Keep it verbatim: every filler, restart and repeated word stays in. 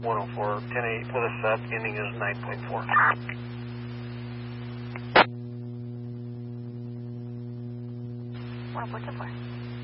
one oh four, ten eight with a sub, ending is nine point four. one oh four, ten four.